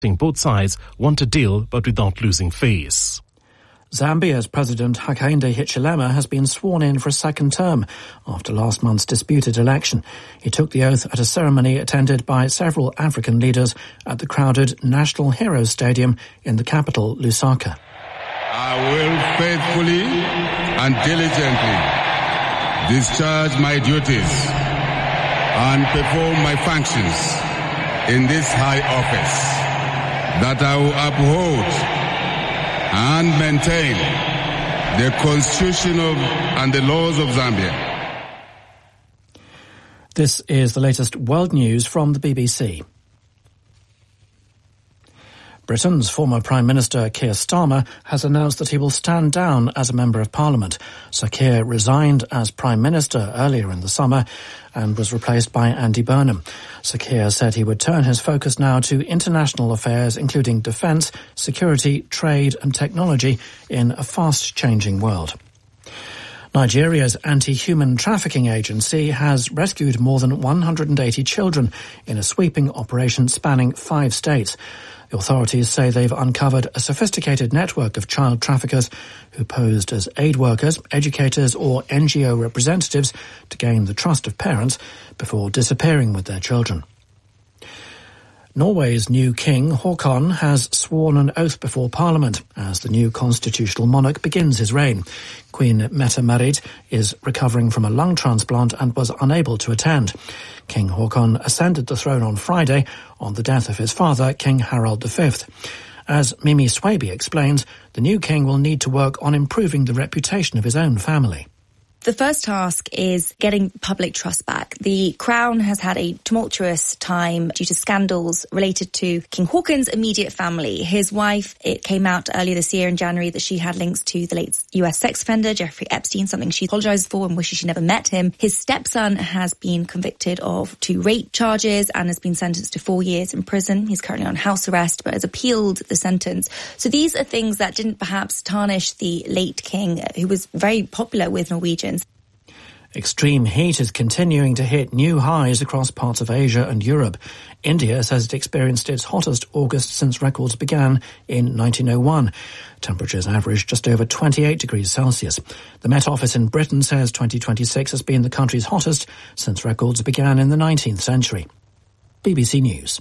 Both sides want a deal but without losing face. Zambia's President Hakainde Hichilema has been sworn in for a second term after last month's disputed election. He took the oath at a ceremony attended by several African leaders at the crowded National Heroes Stadium in the capital, Lusaka. I will faithfully and diligently discharge my duties and perform my functions in this high office, that I will uphold and maintain the Constitution and the laws of Zambia. This is the latest world news from the BBC. Britain's former Prime Minister Keir Starmer has announced that he will stand down as a Member of Parliament. Sir Keir resigned as Prime Minister earlier in the summer and was replaced by Andy Burnham. Sir Keir said he would turn his focus now to international affairs, including defence, security, trade and technology in a fast-changing world. Nigeria's anti-human trafficking agency has rescued more than 180 children in a sweeping operation spanning 5 states. The authorities say they've uncovered a sophisticated network of child traffickers who posed as aid workers, educators or NGO representatives to gain the trust of parents before disappearing with their children. Norway's new king, Haakon, has sworn an oath before Parliament as the new constitutional monarch begins his reign. Queen Mette-Marit is recovering from a lung transplant and was unable to attend. King Haakon ascended the throne on Friday on the death of his father, King Harald V. As Mimi Swaby explains, the new king will need to work on improving the reputation of his own family. The first task is getting public trust back. The Crown has had a tumultuous time due to scandals related to King Haakon's immediate family. His wife, it came out earlier this year in January that she had links to the late US sex offender Jeffrey Epstein, something she apologised for and wishes she never met him. His stepson has been convicted of 2 rape charges and has been sentenced to 4 years in prison. He's currently on house arrest but has appealed the sentence. So these are things that didn't perhaps tarnish the late king, who was very popular with Norwegians. Extreme heat is continuing to hit new highs across parts of Asia and Europe. India says it experienced its hottest August since records began in 1901. Temperatures averaged just over 28 degrees Celsius. The Met Office in Britain says 2026 has been the country's hottest since records began in the 19th century. BBC News.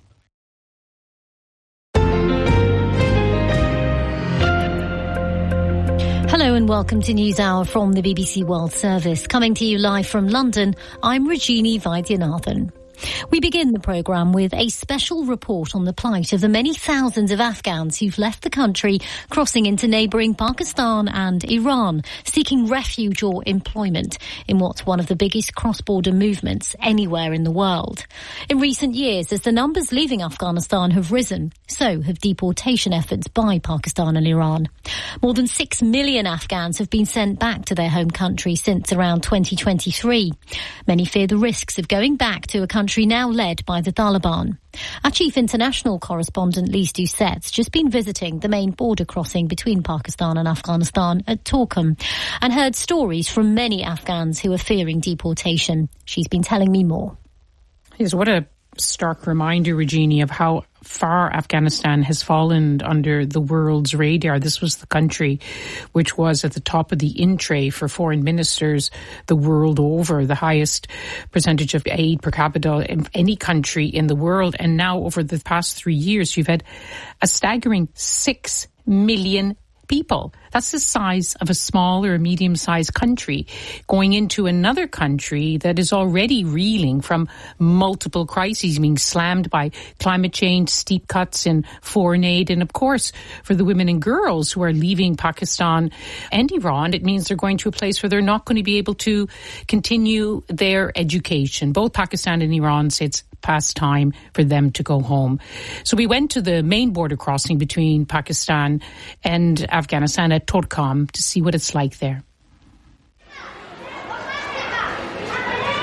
Hello and welcome to NewsHour from the BBC World Service. Coming to you live from London, I'm Rajini Vaidyanathan. We begin the programme with a special report on the plight of the many thousands of Afghans who've left the country, crossing into neighbouring Pakistan and Iran, seeking refuge or employment in what's one of the biggest cross-border movements anywhere in the world. In recent years, as the numbers leaving Afghanistan have risen, so have deportation efforts by Pakistan and Iran. More than 6 million Afghans have been sent back to their home country since around 2023. Many fear the risks of going back to a country now led by the Taliban. Our chief international correspondent, Lise Doucette's just been visiting the main border crossing between Pakistan and Afghanistan at Torkham and heard stories from many Afghans who are fearing deportation. She's been telling me more. Yes, what a stark reminder, Regina, of how far Afghanistan has fallen under the world's radar. This was the country which was at the top of the in tray for foreign ministers the world over, the highest percentage of aid per capita in any country in the world. And now over the past 3 years, you've had a staggering 6 million people. That's the size of a small or a medium-sized country going into another country that is already reeling from multiple crises, being slammed by climate change, steep cuts in foreign aid. And of course, for the women and girls who are leaving Pakistan and Iran, it means they're going to a place where they're not going to be able to continue their education. Both Pakistan and Iran say it's past time for them to go home. So we went to the main border crossing between Pakistan and Afghanistan at Torkham to see what it's like there.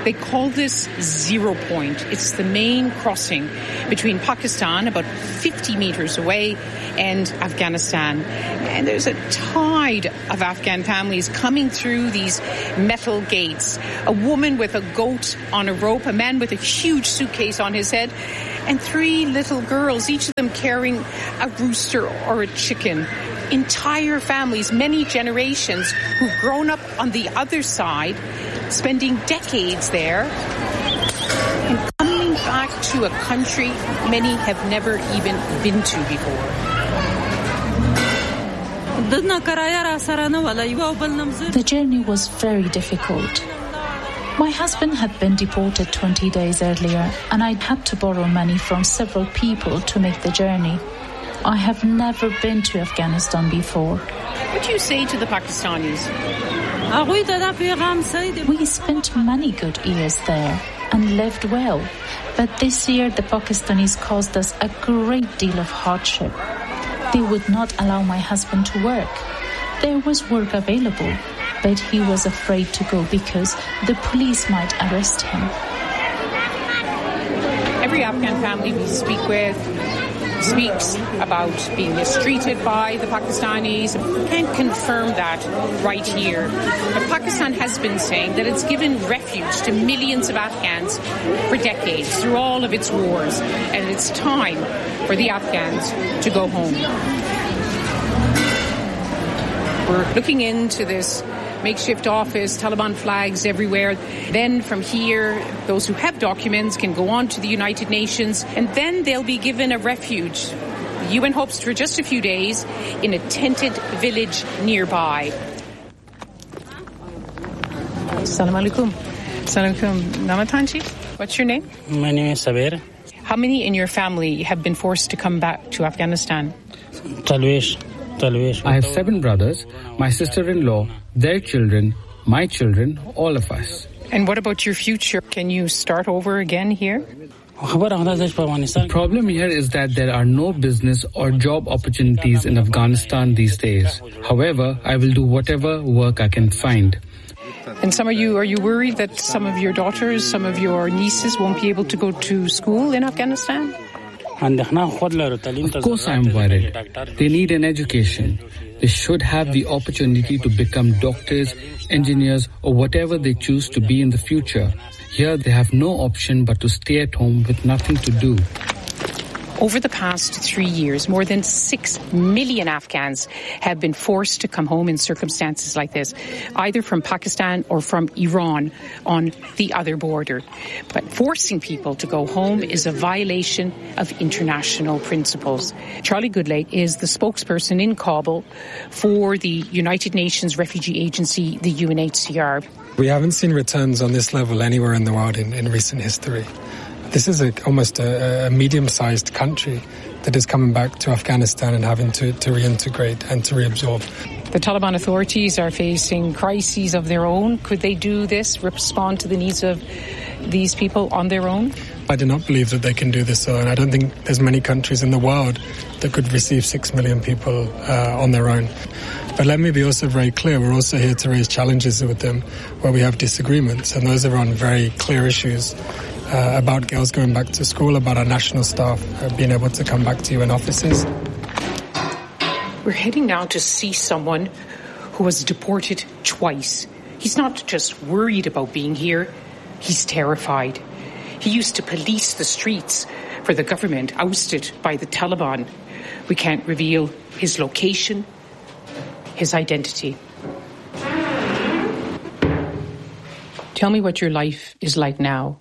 They call this 0 point. It's the main crossing between Pakistan, about 50 meters away, and Afghanistan. And there's a tide of Afghan families coming through these metal gates. A woman with a goat on a rope, a man with a huge suitcase on his head, and 3 little girls, each of them carrying a rooster or a chicken. Entire families, many generations, who've grown up on the other side, spending decades there, and coming back to a country many have never even been to before. The journey was very difficult. My husband had been deported 20 days earlier, and I'd had to borrow money from several people to make the journey. I have never been to Afghanistan before. What do you say to the Pakistanis? We spent many good years there and lived well, but this year the Pakistanis caused us a great deal of hardship. They would not allow my husband to work. There was work available, but he was afraid to go because the police might arrest him. Every Afghan family we speak with speaks about being mistreated by the Pakistanis. We can't confirm that right here. But Pakistan has been saying that it's given refuge to millions of Afghans for decades through all of its wars. And it's time for the Afghans to go home. We're looking into this makeshift office, Taliban flags everywhere. Then from here, those who have documents can go on to the United Nations, and then they'll be given a refuge. The UN hopes for just a few days in a tented village nearby. Assalamu alaikum. Assalamu alaikum. Namatanji, what's your name? My name is Saber. How many in your family have been forced to come back to Afghanistan? Talwish. I have 7 brothers, my sister-in-law, their children, my children, all of us. And what about your future? Can you start over again here? The problem here is that there are no business or job opportunities in Afghanistan these days. However, I will do whatever work I can find. And are you worried that some of your daughters, some of your nieces won't be able to go to school in Afghanistan? Of course I am worried. They need an education. They should have the opportunity to become doctors, engineers, or whatever they choose to be in the future. Here they have no option but to stay at home with nothing to do. Over the past 3 years, more than 6 million Afghans have been forced to come home in circumstances like this, either from Pakistan or from Iran on the other border. But forcing people to go home is a violation of international principles. Charlie Goodlake is the spokesperson in Kabul for the United Nations Refugee Agency, the UNHCR. We haven't seen returns on this level anywhere in the world in recent history. This is almost a medium-sized country that is coming back to Afghanistan and having to reintegrate and to reabsorb. The Taliban authorities are facing crises of their own. Could they do this, respond to the needs of these people on their own? I do not believe that they can do this alone. I don't think there's many countries in the world that could receive 6 million people on their own. But let me be also very clear, we're also here to raise challenges with them where we have disagreements, and those are on very clear issues. About girls going back to school, about our national staff being able to come back to UN offices. We're heading now to see someone who was deported twice. He's not just worried about being here, he's terrified. He used to police the streets for the government ousted by the Taliban. We can't reveal his location, his identity. Tell me what your life is like now.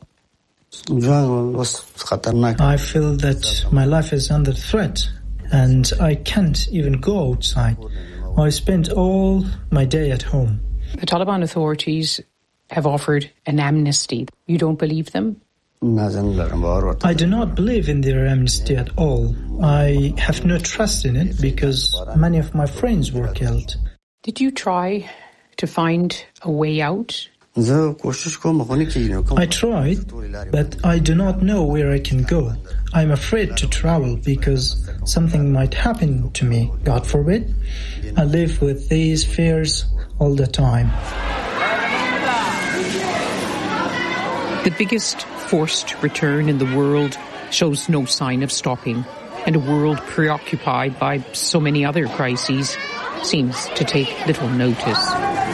I feel that my life is under threat and I can't even go outside. I spent all my day at home. The Taliban authorities have offered an amnesty. You don't believe them? I do not believe in their amnesty at all. I have no trust in it because many of my friends were killed. Did you try to find a way out? I tried, but I do not know where I can go. I'm afraid to travel because something might happen to me, God forbid. I live with these fears all the time. The biggest forced return in the world shows no sign of stopping, and a world preoccupied by so many other crises seems to take little notice.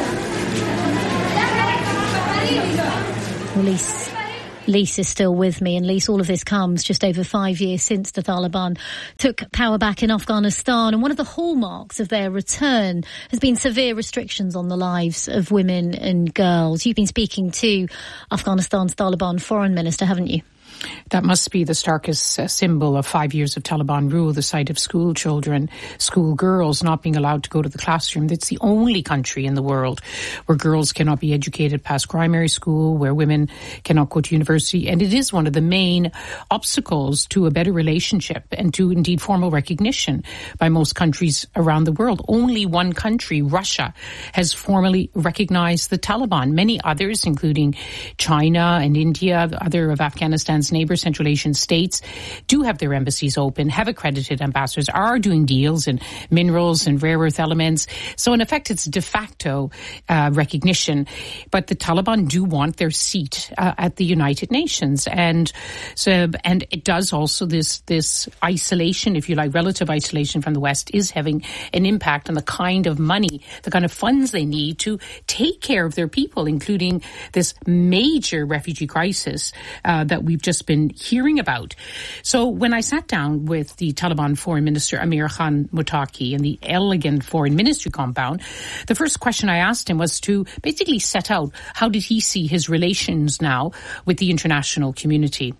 Lise is still with me, and Lise, all of this comes just over 5 years since the Taliban took power back in Afghanistan, and one of the hallmarks of their return has been severe restrictions on the lives of women and girls. You've been speaking to Afghanistan's Taliban foreign minister, haven't you? That must be the starkest symbol of 5 years of Taliban rule, the sight of school children, school girls not being allowed to go to the classroom. It's the only country in the world where girls cannot be educated past primary school, where women cannot go to university. And it is one of the main obstacles to a better relationship and to indeed formal recognition by most countries around the world. Only one country, Russia, has formally recognized the Taliban. Many others, including China and India, other of Afghanistan's neighbors, Central Asian states, do have their embassies open, have accredited ambassadors, are doing deals in minerals and rare earth elements. So in effect, it's de facto recognition. But the Taliban do want their seat at the United Nations. And it does also, this isolation, if you like, relative isolation from the West is having an impact on the kind of money, the kind of funds they need to take care of their people, including this major refugee crisis that we've just been hearing about. So when I sat down with the Taliban Foreign Minister Amir Khan Muttaqi in the elegant Foreign Ministry compound, the first question I asked him was to basically set out how did he see his relations now with the international community.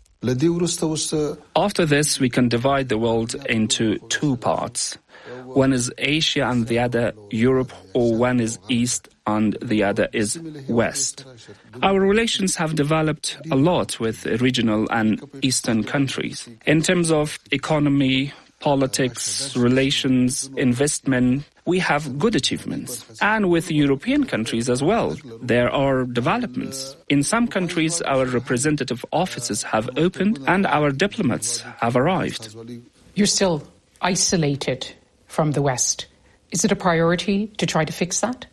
After this, we can divide the world into two parts. One is Asia and the other Europe, or one is East and the other is West. Our relations have developed a lot with regional and Eastern countries. In terms of economy, politics, relations, investment, we have good achievements. And with European countries as well, there are developments. In some countries, our representative offices have opened and our diplomats have arrived. You're still isolated from the West. Is it a priority to try to fix that?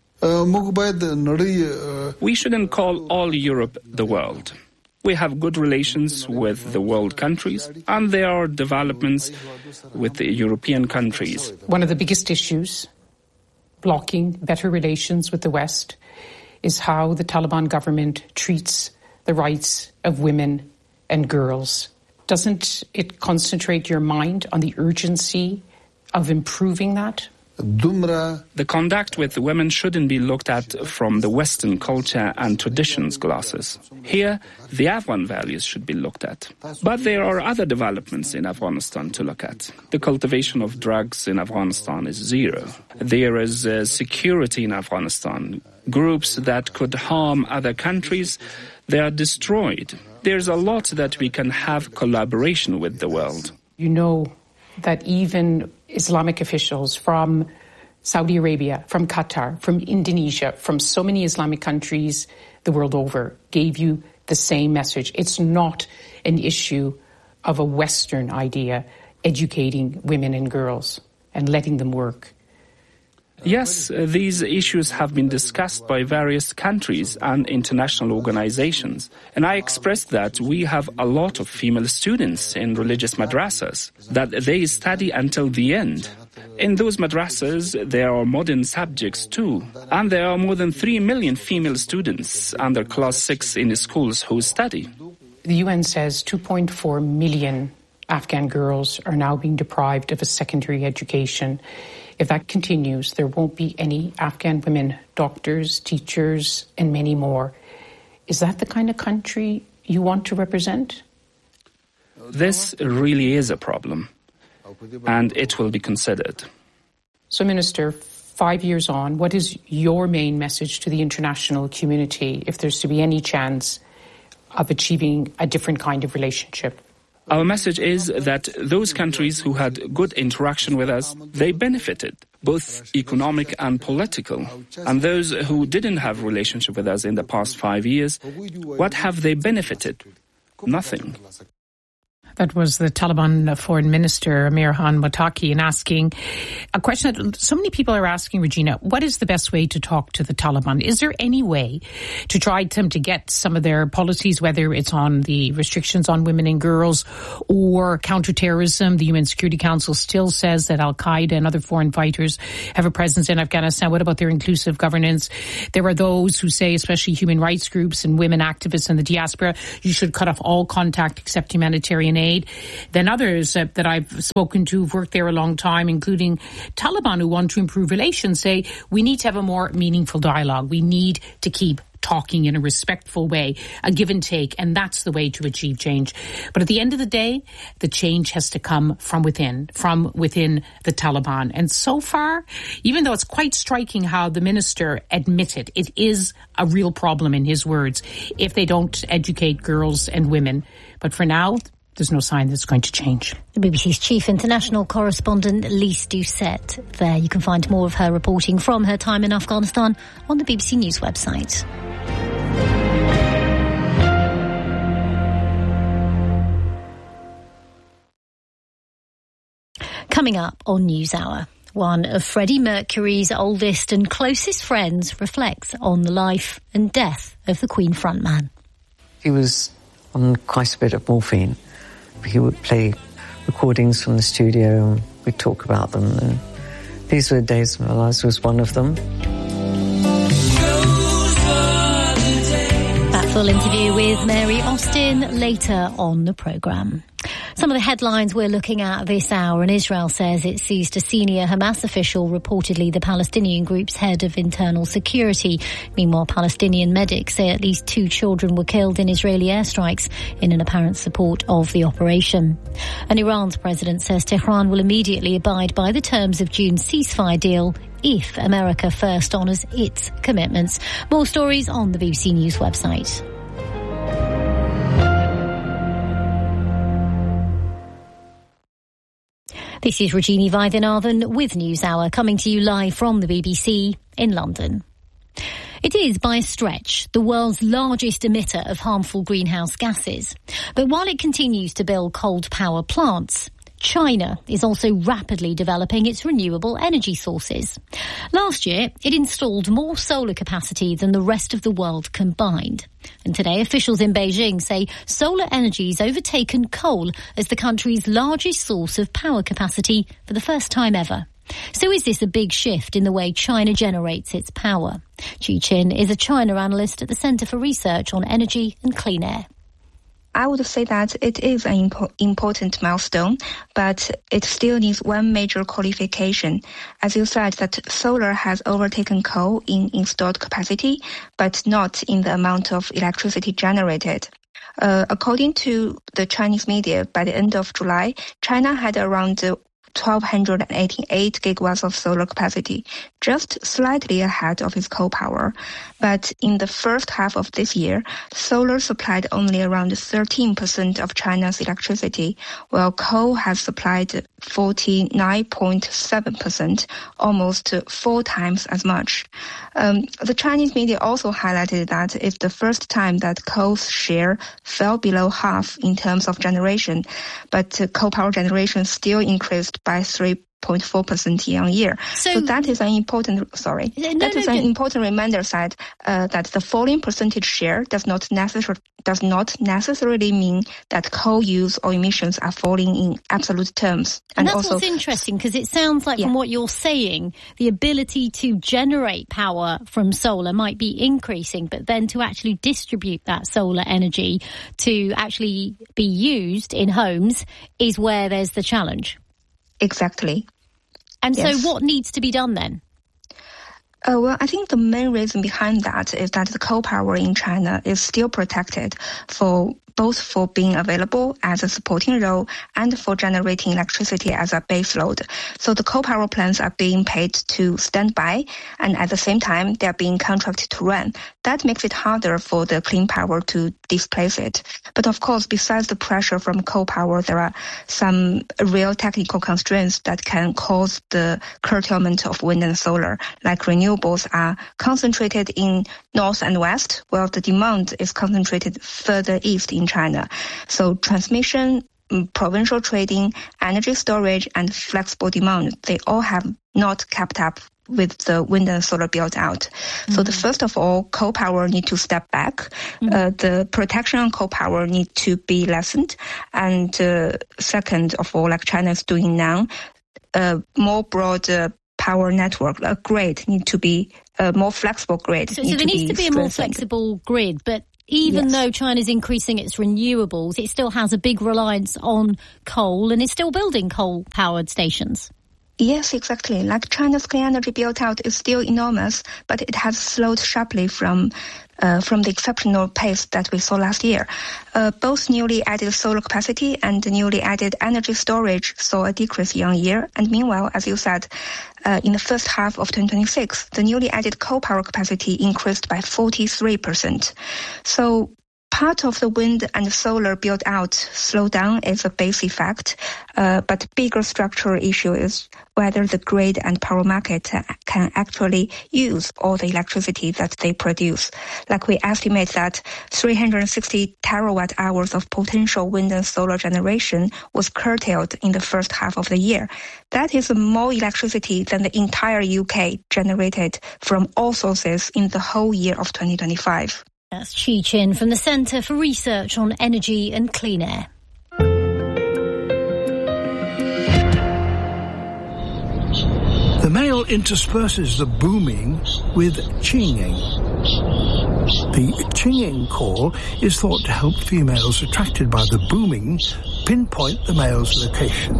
We shouldn't call all Europe the world. We have good relations with the world countries, and there are developments with the European countries. One of the biggest issues blocking better relations with the West is how the Taliban government treats the rights of women and girls. Doesn't it concentrate your mind on the urgency of improving that? The conduct with women shouldn't be looked at from the Western culture and traditions glasses. Here, the Afghan values should be looked at. But there are other developments in Afghanistan to look at. The cultivation of drugs in Afghanistan is zero. There is security in Afghanistan. Groups that could harm other countries, they are destroyed. There's a lot that we can have collaboration with the world. You know that even Islamic officials from Saudi Arabia, from Qatar, from Indonesia, from so many Islamic countries the world over gave you the same message. It's not an issue of a Western idea, educating women and girls and letting them work. Yes, these issues have been discussed by various countries and international organizations. And I expressed that we have a lot of female students in religious madrasas, that they study until the end. In those madrasas, there are modern subjects too. And there are more than 3 million female students under class 6 in schools who study. The UN says 2.4 million Afghan girls are now being deprived of a secondary education. If that continues, there won't be any Afghan women doctors, teachers, and many more. Is that the kind of country you want to represent? This really is a problem, and it will be considered. So, Minister, 5 years on, what is your main message to the international community if there's to be any chance of achieving a different kind of relationship? Our message is that those countries who had good interaction with us, they benefited, both economic and political. And those who didn't have a relationship with us in the past 5 years, what have they benefited? Nothing. That was the Taliban Foreign Minister, Amir Khan Muttaqi, and asking a question that so many people are asking, Regina, what is the best way to talk to the Taliban? Is there any way to try them to get some of their policies, whether it's on the restrictions on women and girls or counterterrorism? The UN Security Council still says that Al-Qaeda and other foreign fighters have a presence in Afghanistan. What about their inclusive governance? There are those who say, especially human rights groups and women activists in the diaspora, you should cut off all contact except humanitarian aid. Then others that I've spoken to who've worked there a long time, including Taliban who want to improve relations, say we need to have a more meaningful dialogue. We need to keep talking in a respectful way, a give and take, and that's the way to achieve change. But at the end of the day, the change has to come from within the Taliban. And so far, even though it's quite striking how the minister admitted it is a real problem in his words, if they don't educate girls and women. But for now, there's no sign that it's going to change. The BBC's chief international correspondent, Lise Doucette. There you can find more of her reporting from her time in Afghanistan on the BBC News website. Coming up on NewsHour, one of Freddie Mercury's oldest and closest friends reflects on the life and death of the Queen frontman. He was on quite a bit of morphine. He would play recordings from the studio and we'd talk about them. And these were the days of my life, was one of them. That full interview with Mary Austin later on the programme. Some of the headlines we're looking at this hour, and Israel says it seized a senior Hamas official, reportedly the Palestinian group's head of internal security. Meanwhile, Palestinian medics say at least 2 children were killed in Israeli airstrikes in an apparent support of the operation. And Iran's president says Tehran will immediately abide by the terms of June's ceasefire deal if America first honours its commitments. More stories on the BBC News website. This is Regina Vaidyanathan with NewsHour, coming to you live from the BBC in London. It is, by a stretch, the world's largest emitter of harmful greenhouse gases. But while it continues to build cold power plants, China is also rapidly developing its renewable energy sources. Last year, it installed more solar capacity than the rest of the world combined. And today, officials in Beijing say solar energy's overtaken coal as the country's largest source of power capacity for the first time ever. So is this a big shift in the way China generates its power? Qi Qin is a China analyst at the Centre for Research on Energy and Clean Air. I would say that it is an important milestone, but it still needs one major qualification. As you said, that solar has overtaken coal in installed capacity, but not in the amount of electricity generated. According to the Chinese media, by the end of July, China had around 1,288 gigawatts of solar capacity, just slightly ahead of its coal power. But in the first half of this year, solar supplied only around 13% of China's electricity, while coal has supplied 49.7%, almost 4 times as much. The Chinese media also highlighted that it's the first time that coal's share fell below half in terms of generation, but coal power generation still increased by 3.4% year on year. So that is an important, important reminder that the falling percentage share does not necessarily mean that coal use or emissions are falling in absolute terms. And that's also what's interesting, because it sounds like from what you're saying, the ability to generate power from solar might be increasing, but then to actually distribute that solar energy to actually be used in homes is where there's the challenge. Exactly. And so what needs to be done then? Well, I think the main reason behind that is that the coal power in China is still protected both for being available as a supporting role and for generating electricity as a base load. So the coal power plants are being paid to stand by, and at the same time, they are being contracted to run. That makes it harder for the clean power to displace it. But of course, besides the pressure from coal power, there are some real technical constraints that can cause the curtailment of wind and solar, like renewables are concentrated in north and west, while the demand is concentrated further east in China. So transmission provincial trading, energy storage, and flexible demand, they all have not kept up with the wind and solar build out. So the first of all, coal power need to step back. The protection on coal power need to be lessened. And second of all, like China is doing now, more broad power network, a grid need to be a more flexible grid. So there needs to be a more flexible grid, but even though China's increasing its renewables, it still has a big reliance on coal and is still building coal-powered stations. Yes, exactly. Like China's clean energy build-out is still enormous, but it has slowed sharply from the exceptional pace that we saw last year. Both newly added solar capacity and newly added energy storage saw a decrease year-on-year. And meanwhile, as you said, in the first half of 2026, the newly added coal power capacity increased by 43%. So part of the wind and solar build-out slowdown is a base effect, but bigger structural issue is whether the grid and power market can actually use all the electricity that they produce. Like we estimate that 360 terawatt hours of potential wind and solar generation was curtailed in the first half of the year. That is more electricity than the entire UK generated from all sources in the whole year of 2025. That's Chi Chin from the Centre for Research on Energy and Clean Air. The male intersperses the booming with chinging. The chinging call is thought to help females attracted by the booming pinpoint the male's location.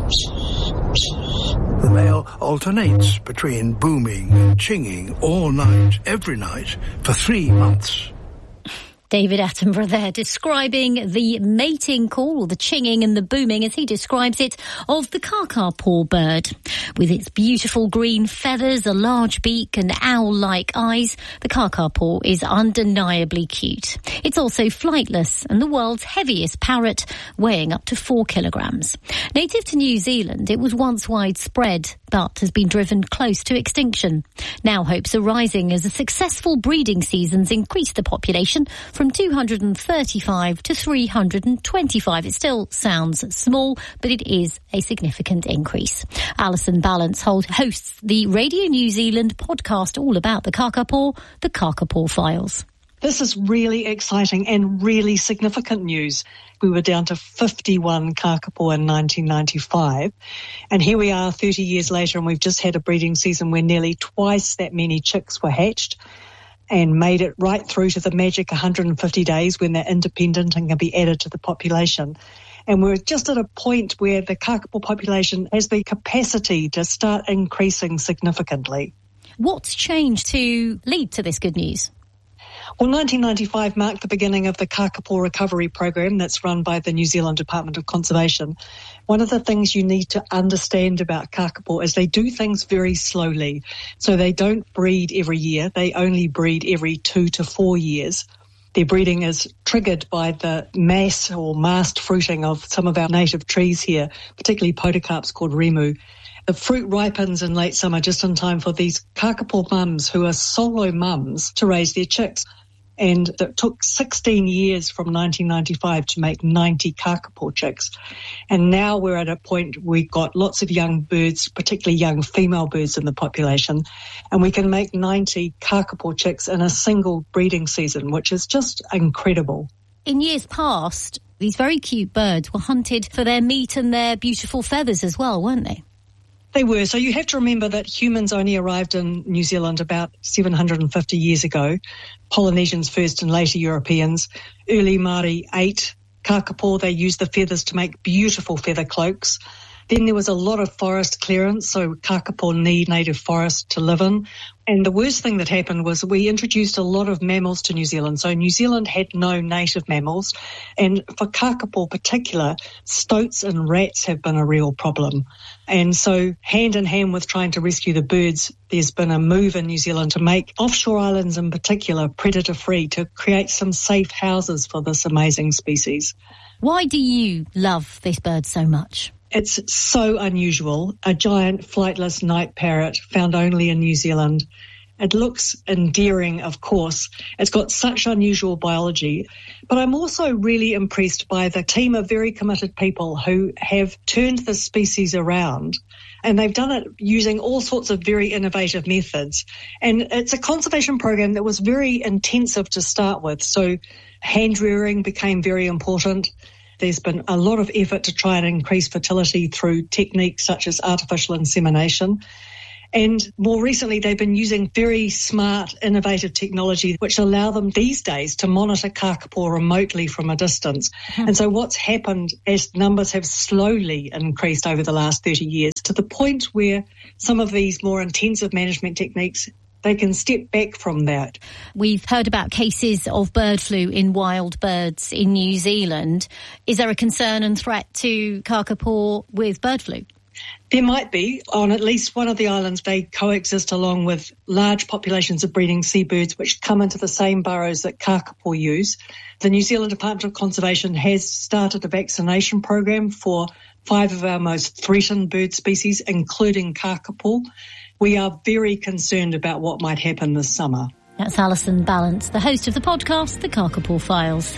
The male alternates between booming and chinging all night, every night, for 3 months. David Attenborough there describing the mating call, or the chinging and the booming, as he describes it, of the kakapo bird. With its beautiful green feathers, a large beak and owl-like eyes, the kakapo is undeniably cute. It's also flightless and the world's heaviest parrot, weighing up to 4 kilograms. Native to New Zealand, it was once widespread, but has been driven close to extinction. Now hopes are rising as the successful breeding seasons increase the population from 235 to 325. It still sounds small, but it is a significant increase. Alison Ballance hosts the Radio New Zealand podcast all about the Kakapo Files. This is really exciting and really significant news. We were down to 51 kakapo in 1995, and here we are 30 years later, and we've just had a breeding season where nearly twice that many chicks were hatched and made it right through to the magic 150 days when they're independent and can be added to the population. And we're just at a point where the kakapo population has the capacity to start increasing significantly. What's changed to lead to this good news? Well, 1995 marked the beginning of the Kakapo Recovery Program that's run by the New Zealand Department of Conservation. One of the things you need to understand about kakapo is they do things very slowly. So they don't breed every year. They only breed every 2 to 4 years. Their breeding is triggered by the mass or mast fruiting of some of our native trees here, particularly podocarps called remu. The fruit ripens in late summer just in time for these kakapo mums who are solo mums to raise their chicks. And it took 16 years from 1995 to make 90 kakapo chicks. And now we're at a point we've got lots of young birds, particularly young female birds in the population, and we can make 90 kakapo chicks in a single breeding season, which is just incredible. In years past, these very cute birds were hunted for their meat and their beautiful feathers as well, weren't they? They were. So you have to remember that humans only arrived in New Zealand about 750 years ago. Polynesians first and later Europeans. Early Māori ate kakapo. They used the feathers to make beautiful feather cloaks. Then there was a lot of forest clearance, so kakapo need native forest to live in. And the worst thing that happened was we introduced a lot of mammals to New Zealand. So New Zealand had no native mammals. And for kakapo in particular, stoats and rats have been a real problem. And so hand in hand with trying to rescue the birds, there's been a move in New Zealand to make offshore islands in particular predator-free, to create some safe houses for this amazing species. Why do you love this bird so much? It's so unusual, a giant flightless night parrot found only in New Zealand. It looks endearing, of course. It's got such unusual biology. But I'm also really impressed by the team of very committed people who have turned the species around. And they've done it using all sorts of very innovative methods. And it's a conservation program that was very intensive to start with. So hand rearing became very important. There's been a lot of effort to try and increase fertility through techniques such as artificial insemination. And more recently, they've been using very smart, innovative technology, which allow them these days to monitor kakapo remotely from a distance. And so what's happened as numbers have slowly increased over the last 30 years to the point where some of these more intensive management techniques, they can step back from that. We've heard about cases of bird flu in wild birds in New Zealand. Is there a concern and threat to kakapo with bird flu? There might be. On at least one of the islands, they coexist along with large populations of breeding seabirds which come into the same burrows that kakapo use. The New Zealand Department of Conservation has started a vaccination program for 5 of our most threatened bird species, including kakapo. We are very concerned about what might happen this summer. That's Alison Ballance, the host of the podcast, The Kakapo Files.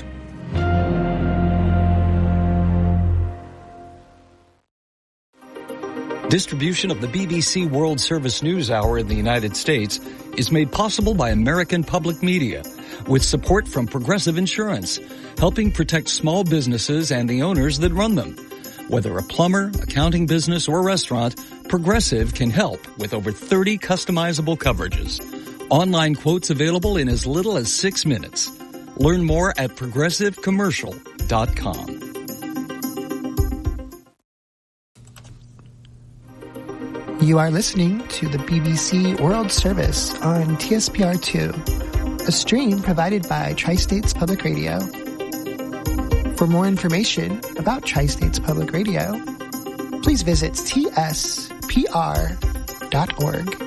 Distribution of the BBC World Service News Hour in the United States is made possible by American Public Media, with support from Progressive Insurance, helping protect small businesses and the owners that run them. Whether a plumber, accounting business, or restaurant, Progressive can help with over 30 customizable coverages. Online quotes available in as little as 6 minutes. Learn more at progressivecommercial.com. You are listening to the BBC World Service on TSPR2, a stream provided by Tri-States Public Radio. For more information about Tri-States Public Radio, please visit tspr.org.